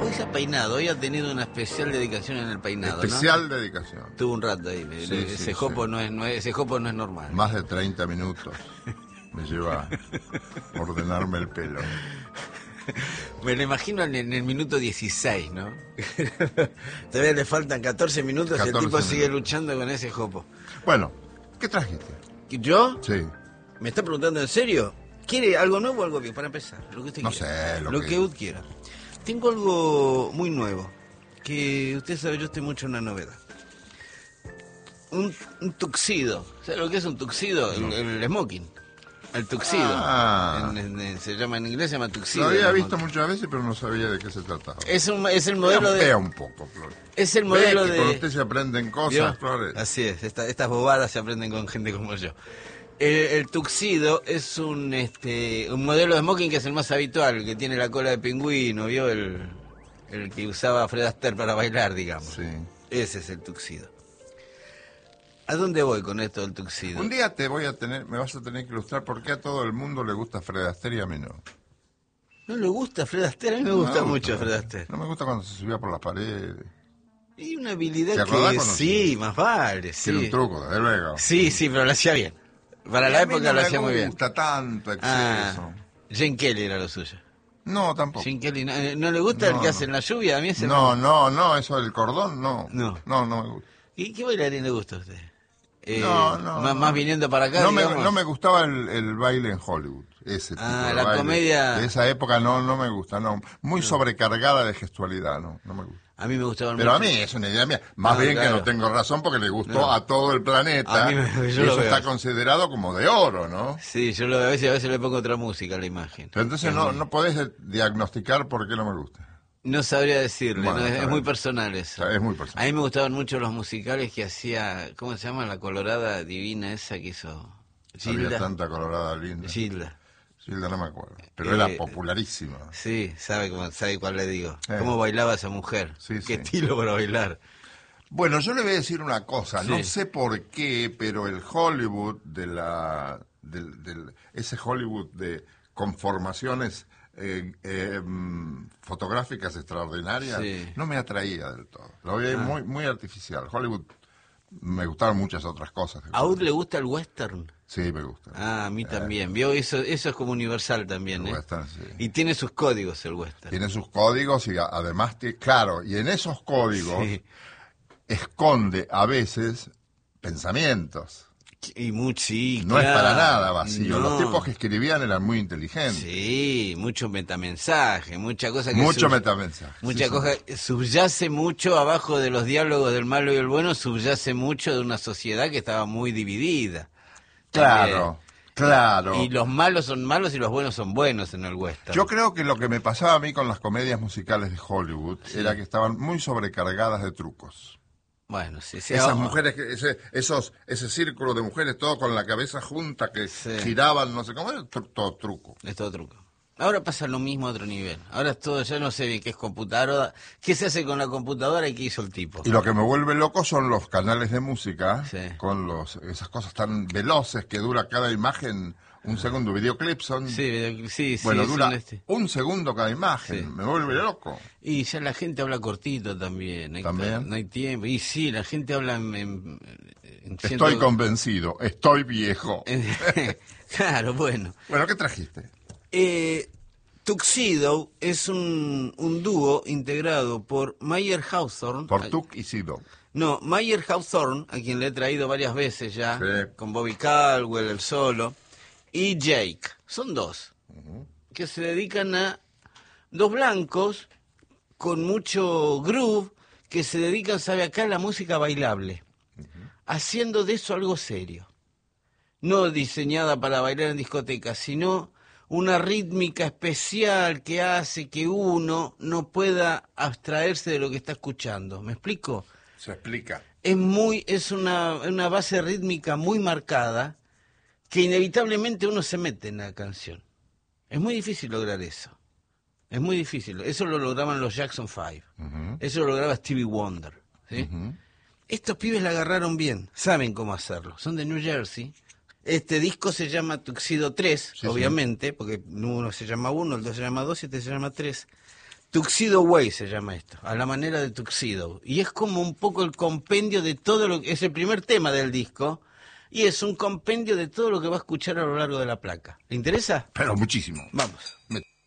hoy se ha peinado, hoy ha tenido una especial dedicación en el peinado, Especial ¿no? dedicación. Tuvo un rato ahí, Sí, ese sí, jopo sí. ese jopo no es normal. Más de 30 minutos me lleva a ordenarme el pelo. Me lo imagino en el minuto 16, ¿no? Todavía le faltan 14 minutos y el 14 tipo sigue minutos. luchando con ese jopo. Bueno, ¿qué trajiste? ¿Yo? Sí. ¿Me está preguntando en serio? ¿Quiere algo nuevo o algo viejo? Para empezar, lo que usted No quiera. sé, lo que usted quiera. Tengo algo muy nuevo, que usted sabe, yo estoy mucho en la novedad. Un tuxedo. ¿Sabe lo que es un tuxedo? No. El smoking. El tuxedo. Ah. Se llama en inglés, se llama tuxedo. Lo había el visto smoking. muchas veces, pero no sabía de qué se trataba. Es el modelo Vea de... un poco, Flores. Es el modelo Ve que de... con usted se aprenden cosas, ¿Vio? Flores. Así es, estas bobadas se aprenden con gente como yo. El tuxedo es un modelo de smoking que es el más habitual, el que tiene la cola de pingüino, ¿vio? El que usaba Fred Astaire para bailar, digamos. Sí. Ese es el tuxedo. ¿A dónde voy con esto del tuxedo? Un día me vas a tener que ilustrar por qué a todo el mundo le gusta Fred Astaire y a mí no. ¿No le gusta Fred Astaire? A mí me No gusta mucho Fred Astaire. No me gusta cuando se subía por las paredes. Y una habilidad ¿Te acordás que cuando sí, más vale, sí. Tiene un truco, desde luego. Sí, pero lo hacía bien. Para la época lo hacía muy bien. No me gusta tanto exceso. Jane Kelly era lo suyo. No, tampoco. Jane Kelly, ¿no le gusta el que hace en la lluvia? A mí ese No, eso del cordón, no. No. No me gusta. ¿Y qué bailarín le gusta a usted? Más viniendo para acá, digamos. No me gustaba el baile en Hollywood, ese tipo de la baile. comedia. De esa época no me gusta, no. Muy sobrecargada de gestualidad, no me gusta. A mí me gustaban Pero mucho. a mí es una idea mía. Más bien claro. que no tengo razón porque le gustó a todo el planeta. A mí y yo lo eso veo está así. considerado como de oro, ¿no? Sí, yo a veces le pongo otra música a la imagen. Pero entonces no podés diagnosticar por qué no me gusta. No sabría decirle, Bueno, ¿no? Es bien. muy personal eso. Es muy personal. A mí me gustaban mucho los musicales que hacía, ¿cómo se llama? La colorada divina esa que hizo Había tanta colorada linda. Gilda. Gilda no me acuerdo. Pero era popularísima. Sí, sabe cuál le digo. Sí. Cómo bailaba esa mujer. Sí, Qué sí. estilo para bailar. Bueno, yo le voy a decir una cosa. Sí. No sé por qué, pero el Hollywood ese Hollywood de conformaciones fotográficas extraordinarias, Sí. no me atraía del todo. Lo veía muy, muy artificial. Hollywood, me gustaban muchas otras cosas. ¿A usted le gusta el western? Sí, me gusta. A mí también. ¿Vio? Eso es como universal también, El ¿eh? western, sí. Y tiene sus códigos el western. Tiene sus códigos y además, claro, y en esos códigos Sí. esconde a veces pensamientos. Y sí, No es claro. para nada vacío. No. Los tipos que escribían eran muy inteligentes. Sí, mucho metamensaje, mucha cosa que... Mucho metamensaje. Mucha sí, cosa, subyace mucho abajo de los diálogos del malo y el bueno, subyace mucho de una sociedad que estaba muy dividida. Claro, claro. Y los malos son malos y los buenos son buenos en el western. Yo creo que lo que me pasaba a mí con las comedias musicales de Hollywood era que estaban muy sobrecargadas de trucos. Bueno, sí. Esas mujeres, ese círculo de mujeres, todo con la cabeza junta, que giraban, no sé cómo, era todo truco. Es todo truco. Ahora pasa lo mismo a otro nivel. Ahora es todo, ya no sé bien qué es computadora, qué se hace con la computadora y qué hizo el tipo. Y lo que me vuelve loco son los canales de música, Sí. con esas cosas tan veloces que dura cada imagen un segundo. Videoclips son... Sí, bueno, son dura un segundo cada imagen. Sí. Me vuelve loco. Y ya la gente habla cortito también. ¿También? No hay tiempo. Y sí, la gente habla en Estoy convencido, estoy viejo. Claro, bueno. Bueno, ¿qué trajiste? Tuxedo es un dúo integrado por Mayer Hawthorne. Por Tuck y Sido. No, Mayer Hawthorne, a quien le he traído varias veces ya, Sí. con Bobby Caldwell, el solo, y Jake. Son dos, que se dedican a dos blancos con mucho groove, que se dedican, sabe acá, a la música bailable, haciendo de eso algo serio. No diseñada para bailar en discotecas, sino una rítmica especial que hace que uno no pueda abstraerse de lo que está escuchando. ¿Me explico? Se explica. Es una base rítmica muy marcada que inevitablemente uno se mete en la canción. Es muy difícil lograr eso. Es muy difícil. Eso lo lograban los Jackson 5. Eso lo lograba Stevie Wonder. ¿Sí? Estos pibes la agarraron bien. Saben cómo hacerlo. Son de New Jersey. Este disco se llama Tuxedo 3, Sí, obviamente, porque uno se llama 1, el 2 se llama 2 y este se llama 3. Tuxedo Way se llama esto, a la manera de Tuxedo. Y es como un poco el compendio de todo lo que... Es el primer tema del disco, y es un compendio de todo lo que va a escuchar a lo largo de la placa. ¿Le interesa? Pero muchísimo. Vamos.